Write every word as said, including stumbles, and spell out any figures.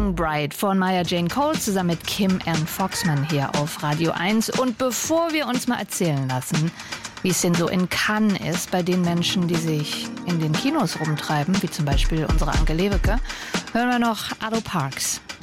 Shining Bright von Maya Jane Cole zusammen mit Kim Ann Foxman hier auf Radio eins. Und bevor wir uns mal erzählen lassen, wie es denn so in Cannes ist bei den Menschen, die sich in den Kinos rumtreiben, wie zum Beispiel unsere Anke Lewicke, hören wir noch Arlo Parks.